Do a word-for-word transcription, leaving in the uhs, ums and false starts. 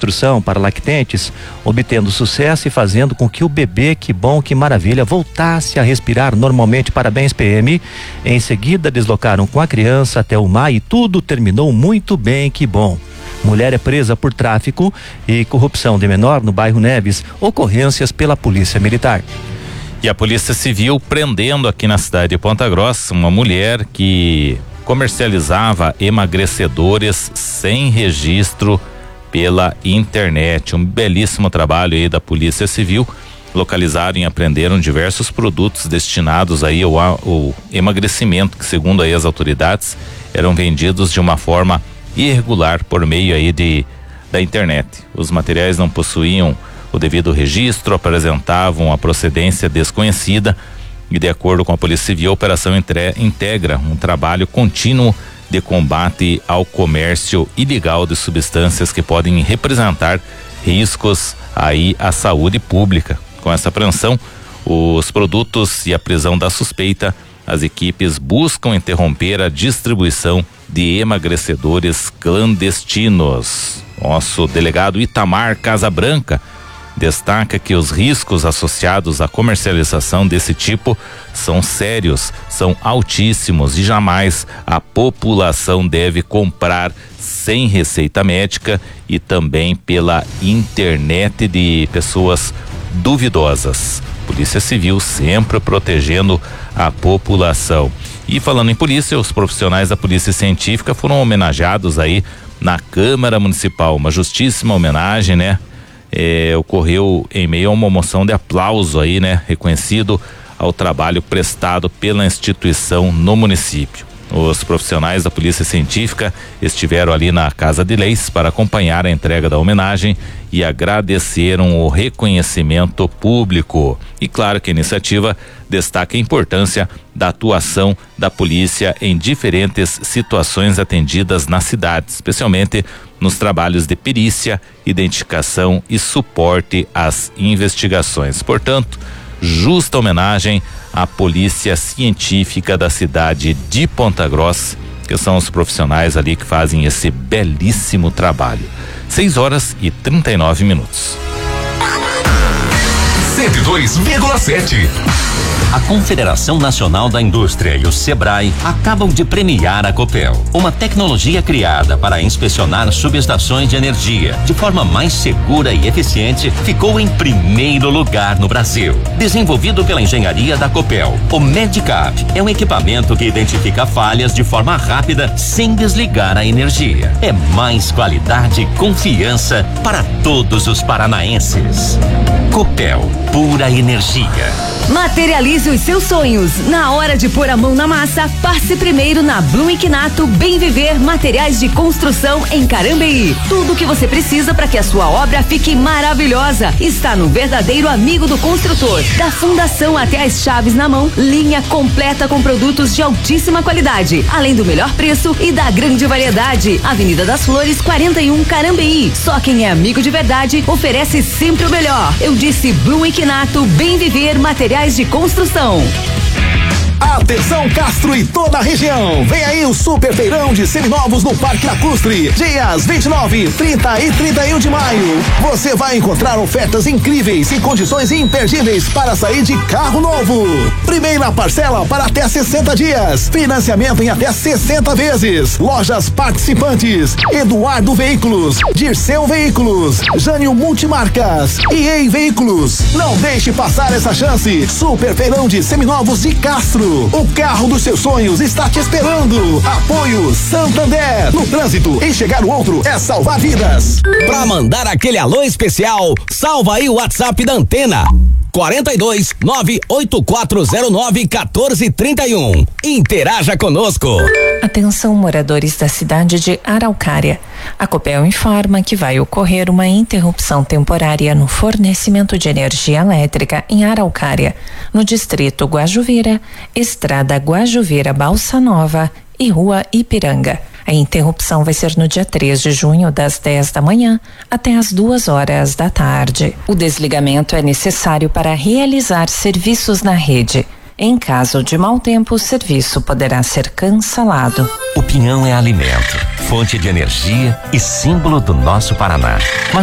construção para lactentes, obtendo sucesso e fazendo com que o bebê, que bom, que maravilha, voltasse a respirar normalmente. Parabéns, P M. Em seguida, deslocaram com a criança até o mar e tudo terminou muito bem, que bom. Mulher é presa por tráfico e corrupção de menor no bairro Neves, ocorrências pela Polícia Militar. E a Polícia Civil prendendo aqui na cidade de Ponta Grossa uma mulher que comercializava emagrecedores sem registro pela internet. Um belíssimo trabalho aí da Polícia Civil. Localizaram e apreenderam diversos produtos destinados aí ao, ao emagrecimento, que segundo aí as autoridades eram vendidos de uma forma irregular por meio aí de da internet. Os materiais não possuíam o devido registro, apresentavam a procedência desconhecida e, de acordo com a Polícia Civil, a operação entre, integra um trabalho contínuo de combate ao comércio ilegal de substâncias que podem representar riscos aí à saúde pública. Com essa apreensão, os produtos e a prisão da suspeita, as equipes buscam interromper a distribuição de emagrecedores clandestinos. Nosso delegado Itamar Casabranca destaca que os riscos associados à comercialização desse tipo são sérios, são altíssimos e jamais a população deve comprar sem receita médica e também pela internet de pessoas duvidosas. Polícia Civil sempre protegendo a população. E falando em polícia, os profissionais da Polícia Científica foram homenageados aí na Câmara Municipal, uma justíssima homenagem, né? É, ocorreu em meio a uma moção de aplauso aí, né? Reconhecido ao trabalho prestado pela instituição no município. Os profissionais da Polícia Científica estiveram ali na Casa de Leis para acompanhar a entrega da homenagem e agradeceram o reconhecimento público. E claro que a iniciativa destaca a importância da atuação da polícia em diferentes situações atendidas na cidade, especialmente nos trabalhos de perícia, identificação e suporte às investigações. Portanto, justa homenagem à Polícia Científica da cidade de Ponta Grossa, que são os profissionais ali que fazem esse belíssimo trabalho. seis horas e trinta e nove minutos. cento e dois vírgula sete. A Confederação Nacional da Indústria e o Sebrae acabam de premiar a Copel, uma tecnologia criada para inspecionar subestações de energia de forma mais segura e eficiente, ficou em primeiro lugar no Brasil. Desenvolvido pela engenharia da Copel, o Medicap é um equipamento que identifica falhas de forma rápida sem desligar a energia. É mais qualidade e confiança para todos os paranaenses. Copel, pura energia. Materialize os seus sonhos. Na hora de pôr a mão na massa, passe primeiro na Blum e Quinato Bem Viver Materiais de Construção em Carambeí. Tudo o que você precisa para que a sua obra fique maravilhosa está no verdadeiro amigo do construtor. Da fundação até as chaves na mão, linha completa com produtos de altíssima qualidade, além do melhor preço e da grande variedade. Avenida das Flores, quarenta e um, Carambeí. Só quem é amigo de verdade oferece sempre o melhor. Eu disse Blum e Quinato Bem Viver Materiais de Construção. Atenção, Castro e toda a região. Vem aí o super feirão de seminovos no Parque Lacustre. Dias vinte e nove, trinta e trinta e um de maio. Você vai encontrar ofertas incríveis e condições imperdíveis para sair de carro novo. Primeira parcela para até sessenta dias. Financiamento em até sessenta vezes. Lojas participantes: Eduardo Veículos, Dirceu Veículos, Jânio Multimarcas e Ei Veículos. Não deixe passar essa chance. Super feirão de seminovos de Castro. O carro dos seus sonhos está te esperando. Apoio Santander. No trânsito, enxergar o outro é salvar vidas. Pra mandar aquele alô especial, salva aí o WhatsApp da Antena. quarenta e dois, nove oito quatro zero nove, quatorze trinta e um. Interaja conosco. Atenção, moradores da cidade de Araucária. A Copel informa que vai ocorrer uma interrupção temporária no fornecimento de energia elétrica em Araucária, no distrito Guajuvira, Estrada Guajuvira Balsa Nova e Rua Ipiranga. A interrupção vai ser no dia três de junho, das dez da manhã até as duas horas da tarde. O desligamento é necessário para realizar serviços na rede. Em caso de mau tempo, o serviço poderá ser cancelado. O pinhão é alimento, fonte de energia e símbolo do nosso Paraná. Mas